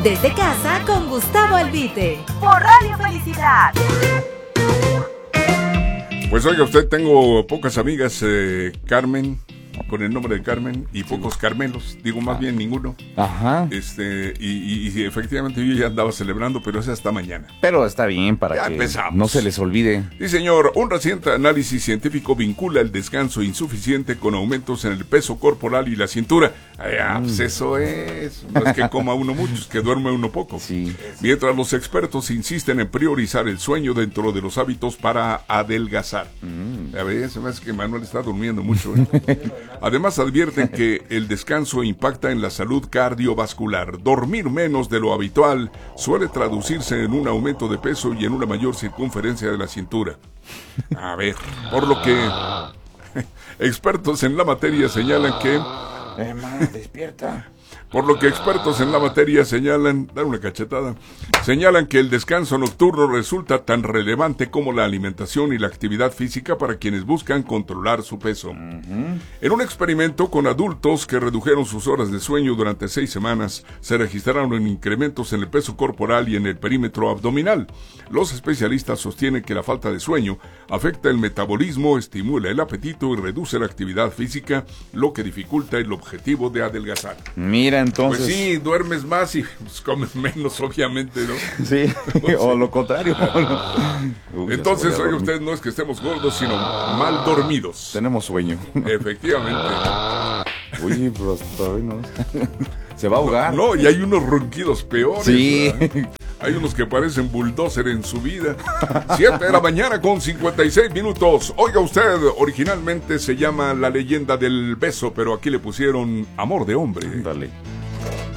Desde casa con Gustavo Albite. Por Radio Felicidad. Pues oiga usted, tengo pocas amigas, Carmen, con el nombre de Carmen, y pocos Carmelos, digo más bien ninguno. Ajá. Y efectivamente yo ya andaba celebrando, pero es hasta mañana. Pero está bien para Ya que empezamos. no se les olvide. Sí, señor, un reciente análisis científico vincula el descanso insuficiente con aumentos en el peso corporal y la cintura. Pues eso es, no es que coma uno mucho, es que duerme uno poco. Sí. Mientras los expertos insisten en priorizar el sueño dentro de los hábitos para adelgazar. A ver, se me hace que Manuel está durmiendo mucho. Además advierten que el descanso impacta en la salud cardiovascular. Dormir menos de lo habitual suele traducirse en un aumento de peso y en una mayor circunferencia de la cintura. A ver, por lo que expertos en la materia señalan que... despierta. Por lo que expertos en la materia señalan, dar una cachetada, señalan que el descanso nocturno resulta tan relevante como la alimentación y la actividad física para quienes buscan controlar su peso. En un experimento con adultos que redujeron sus horas de sueño durante 6 semanas, se registraron incrementos en el peso corporal y en el perímetro abdominal. Los especialistas sostienen que la falta de sueño afecta el metabolismo, estimula el apetito y reduce la actividad física, lo que dificulta el objetivo de adelgazar. Mira, entonces. Pues sí, duermes más y pues, comes menos, obviamente, ¿no? Sí, o lo contrario. Entonces, oiga usted, no es que estemos gordos, sino mal dormidos. Tenemos sueño. Efectivamente. Uy, pero todavía no. Se va a ahogar. No, y hay unos ronquidos peores. Sí. ¿Verdad? Hay unos que parecen bulldozer en su vida. 7 de la mañana con 56 minutos. Oiga usted, originalmente se llama La leyenda del beso, pero aquí le pusieron Amor de hombre. Dale.